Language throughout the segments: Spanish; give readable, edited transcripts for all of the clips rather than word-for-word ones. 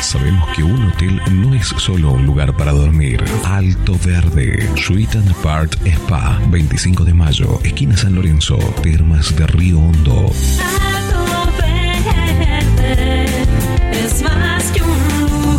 Sabemos que un hotel no es solo un lugar para dormir. Alto Verde, Suite and Apart Spa, 25 de mayo, esquina San Lorenzo, Termas de Río Hondo. Alto Verde es más que un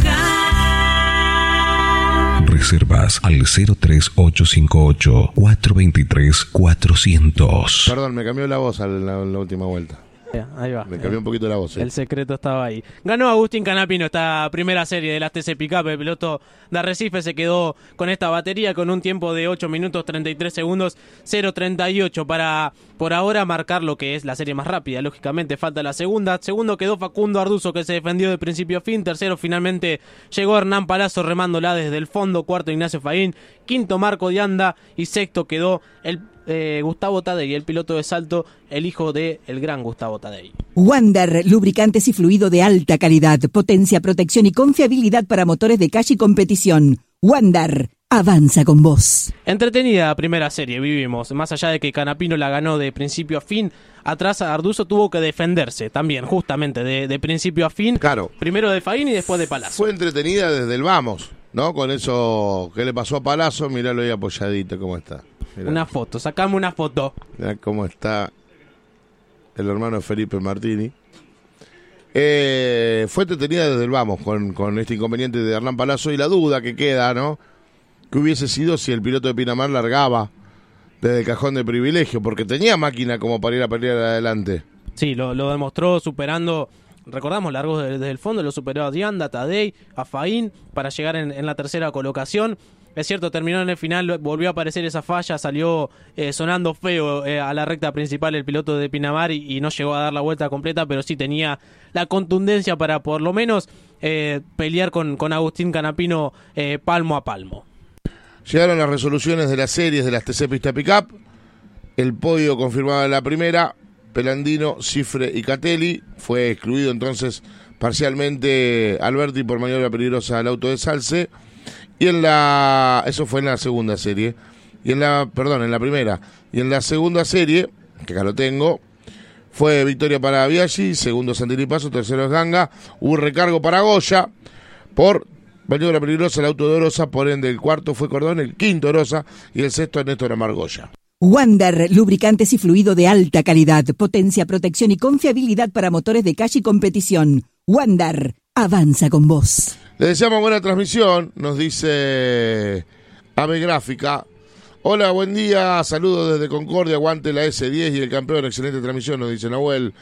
lugar. Reservas al 03858 423 400. Perdón, me cambió la voz en la última vuelta. Ahí va. Me cambió un poquito la voz. El secreto estaba ahí. Ganó Agustín Canapino esta primera serie de las TC Pickup. El piloto de Arrecife se quedó con esta batería con un tiempo de 8 minutos 33 segundos 0.38 para por ahora marcar lo que es la serie más rápida. Lógicamente falta la segunda. Segundo quedó Facundo Arduzo, que se defendió de principio a fin. Tercero finalmente llegó Hernán Palazzo remándola desde el fondo. Cuarto Ignacio Faín. Quinto Marco Dianda. Y sexto quedó el Gustavo Tadei, el piloto de salto, el hijo de el gran Gustavo Tadei. Wander, lubricantes y fluido de alta calidad, potencia, protección y confiabilidad para motores de calle y competición. Wander, avanza con vos. Entretenida primera serie vivimos, más allá de que Canapino la ganó de principio a fin. Atrás Arduzo tuvo que defenderse también, justamente, de principio a fin. Claro. Primero de Faín y después de Palazzo. Fue entretenida desde el vamos, ¿no? Con eso que le pasó a Palazzo, miralo ahí apoyadito, cómo está. Mirá. Una foto, sacame una foto. Mirá cómo está el hermano de Felipe Martini. Fue entretenida desde el vamos con este inconveniente de Hernán Palazzo y la duda que queda, ¿no? Que hubiese sido si el piloto de Pinamar largaba desde el cajón de privilegio, porque tenía máquina como para ir a pelear adelante. Sí, lo demostró superando, recordamos, largos desde el fondo, lo superó a Dianda, a Tadei, a Faín, para llegar en la tercera colocación. Es cierto, terminó en el final, volvió a aparecer esa falla, salió sonando feo a la recta principal el piloto de Pinamar y no llegó a dar la vuelta completa, pero sí tenía la contundencia para por lo menos pelear con Agustín Canapino palmo a palmo. Llegaron las resoluciones de las series de las TC Pista Pickup. El podio confirmaba en la primera, Pelandino, Cifre y Catelli. Fue excluido entonces parcialmente Alberti por maniobra peligrosa del auto de Salce. Y eso fue en la segunda serie. En la primera. Y en la segunda serie, que acá lo tengo, fue victoria para Biaggi, segundo Santini Paso, tercero es Ganga. Hubo recargo para Goya por maniobra peligrosa el auto de Orosa, por ende el cuarto fue Cordón, el quinto Orosa y el sexto Ernesto Ramar Goya. Wander, lubricantes y fluido de alta calidad, potencia, protección y confiabilidad para motores de calle y competición. Wander, avanza con vos. Le deseamos buena transmisión, nos dice Ave Gráfica. Hola, buen día, saludos desde Concordia, aguante la S10 y el campeón, excelente transmisión, nos dice Nahuel.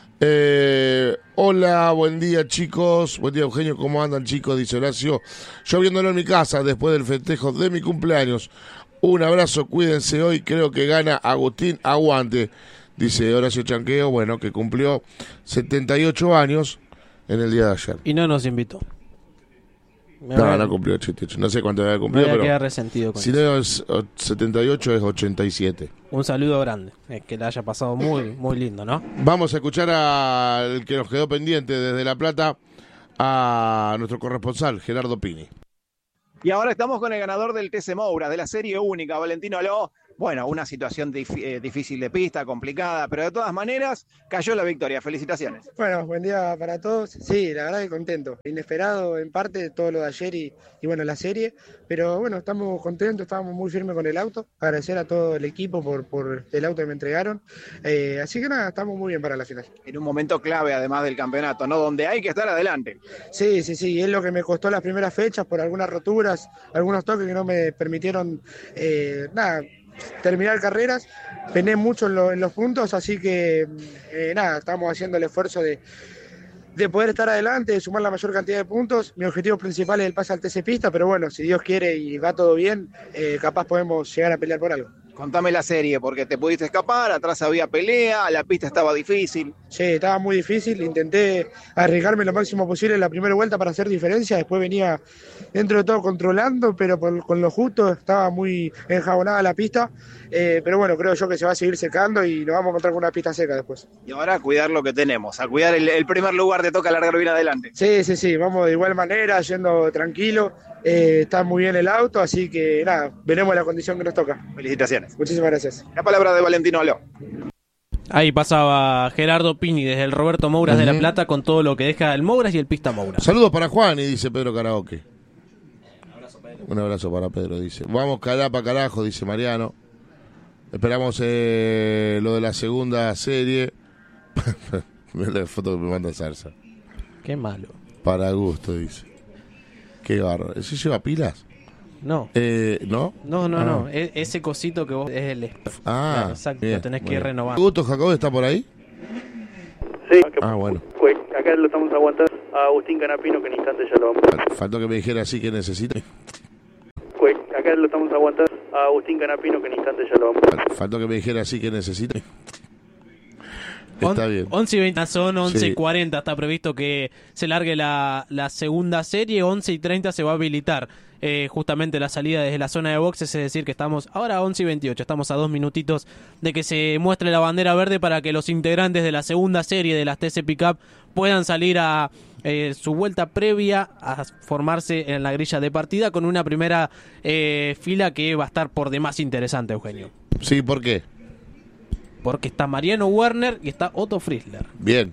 Hola, buen día chicos, buen día Eugenio, ¿cómo andan chicos? Dice Horacio, yo viéndolo en mi casa después del festejo de mi cumpleaños. Un abrazo, cuídense hoy, creo que gana Agustín, aguante, dice Horacio Chanqueo, bueno, que cumplió 78 años en el día de ayer. Y no nos invitó. No cumplió 88, no sé cuánto había cumplido, me voy a pero quedar resentido con si eso. no es 78 es 87. Un saludo grande, que le haya pasado muy, muy lindo, ¿no? Vamos a escuchar al que nos quedó pendiente desde La Plata, a nuestro corresponsal, Gerardo Pini. Y ahora estamos con el ganador del TC Moura, de la serie única, Valentino Aló. Bueno, una situación difícil de pista, complicada, pero de todas maneras cayó la victoria. Felicitaciones. Bueno, buen día para todos. Sí, la verdad que contento. Inesperado en parte todo lo de ayer y bueno, la serie. Pero bueno, estamos contentos, estábamos muy firmes con el auto. Agradecer a todo el equipo por el auto que me entregaron. Así que nada, estamos muy bien para la final. En un momento clave además del campeonato, ¿no? Donde hay que estar adelante. Sí, es lo que me costó las primeras fechas por algunas roturas, algunos toques que no me permitieron, terminar carreras. Pené mucho en los puntos, así que estamos haciendo el esfuerzo de poder estar adelante, de sumar la mayor cantidad de puntos. Mi objetivo principal es el pase al TC Pista, pero bueno, si Dios quiere y va todo bien, capaz podemos llegar a pelear por algo. Contame la serie, porque te pudiste escapar, atrás había pelea, la pista estaba difícil. Sí, estaba muy difícil, intenté arriesgarme lo máximo posible en la primera vuelta para hacer diferencia, después venía dentro de todo controlando, pero con lo justo, estaba muy enjabonada la pista, pero bueno, creo yo que se va a seguir secando y nos vamos a encontrar con una pista seca después. Y ahora a cuidar lo que tenemos, a cuidar el primer lugar, te toca largar bien adelante. Sí, vamos de igual manera, yendo tranquilo. Está muy bien el auto, así que veremos la condición que nos toca. Felicitaciones. Muchísimas gracias. La palabra de Valentino Aló. Ahí pasaba Gerardo Pini desde el Roberto Mouras de La Plata con todo lo que deja el Mouras y el Pista Mouras. Saludos para Juan, y dice Pedro Karaoke. Un abrazo para Pedro, dice. Vamos para carajo, dice Mariano. Esperamos lo de la segunda serie. Mira la foto que me manda Zarza. Qué malo. Para gusto, dice. Qué bárbaro. ¿Eso lleva pilas? No. ¿No? No. Ese cosito que vos es el claro, exacto, bien, lo tenés que ir bien. renovando. ¿Gusto Jacob está por ahí? Sí. Bueno. Acá lo estamos aguantando a Agustín Canapino, que en instante ya lo vamos. Faltó que me dijera así que necesita. Acá lo estamos aguantando a Agustín Canapino, que en instante ya lo vamos. Faltó que me dijera así que necesita. Está bien. 11 y 20 son 11 Sí. y 40. Está previsto que se largue la segunda serie. 11 y 30 se va a habilitar justamente la salida desde la zona de boxes. Es decir, que estamos ahora 11 y 28. Estamos a 2 minutitos de que se muestre la bandera verde para que los integrantes de la segunda serie de las TC Pickup puedan salir a su vuelta previa a formarse en la grilla de partida con una primera fila que va a estar por demás interesante, Eugenio. Sí, ¿por qué? Porque está Mariano Werner y está Otto Frizzler. Bien.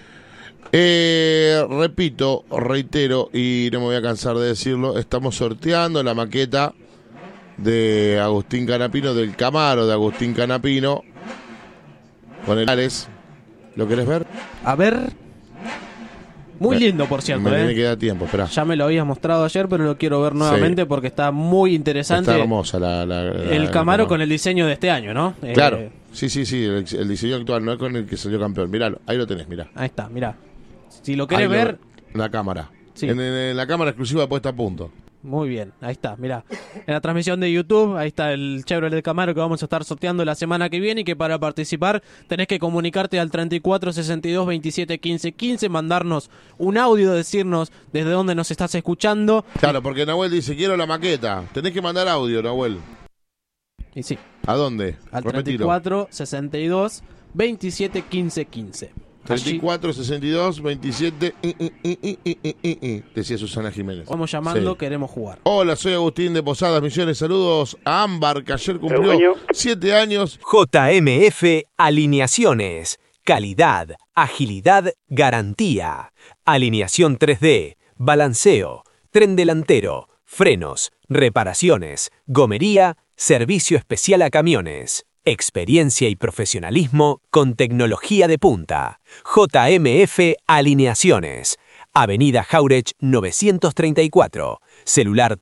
Repito, reitero, y no me voy a cansar de decirlo, estamos sorteando la maqueta de Agustín Canapino, del Camaro de Agustín Canapino, con el Ares. ¿Lo querés ver? A ver. Muy lindo, por cierto. Me tiene que dar tiempo, esperá. Ya me lo habías mostrado ayer, pero lo quiero ver nuevamente porque está muy interesante. Está hermosa el Camaro con el diseño de este año, ¿no? Claro. Sí, el diseño actual, no es con el que salió campeón. Miralo, ahí lo tenés, mirá. Ahí está, mirá. Si lo querés ver... La cámara. Sí. En la cámara exclusiva puesta a punto. Muy bien, ahí está, mirá. En la transmisión de YouTube, ahí está el Chevrolet Camaro que vamos a estar sorteando la semana que viene y que para participar tenés que comunicarte al 34 62 27 15 15, mandarnos un audio, decirnos desde dónde nos estás escuchando. Claro, porque Nahuel dice, quiero la maqueta. Tenés que mandar audio, Nahuel. Y sí. ¿A dónde? Al Repetilo. 34 62 27 15 15. 34, 62, 27, decía Susana Jiménez. Vamos llamando, Sí. queremos jugar. Hola, soy Agustín de Posadas Misiones. Saludos a Ámbar, que ayer cumplió Eugenio. 7 años. JMF Alineaciones. Calidad, agilidad, garantía. Alineación 3D, balanceo, tren delantero, frenos, reparaciones, gomería, servicio especial a camiones. Experiencia y profesionalismo con tecnología de punta. JMF Alineaciones. Avenida Jauregui 934. Celular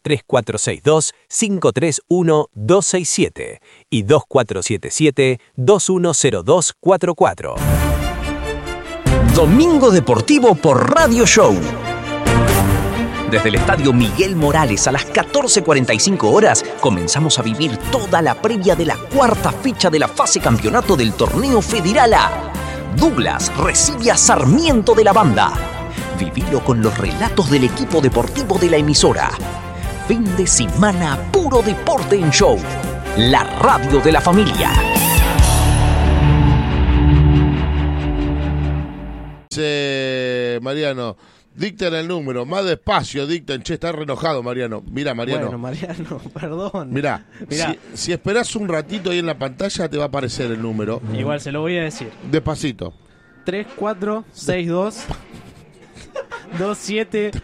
3462-531-267 y 2477-210244. Domingo Deportivo por Radio Show. Desde el Estadio Miguel Morales a las 14:45 horas comenzamos a vivir toda la previa de la cuarta fecha de la fase campeonato del torneo Federal A. Douglas recibe a Sarmiento de la Banda. Vivilo con los relatos del equipo deportivo de la emisora. Fin de semana puro deporte en show. La radio de la familia. Dice Mariano, dictan el número, más despacio dictan. Che, está re enojado Mariano. Mira, Mariano. Bueno, Mariano, perdón. Mirá, si esperás un ratito ahí en la pantalla te va a aparecer el número. Igual se lo voy a decir. Despacito. 3462 27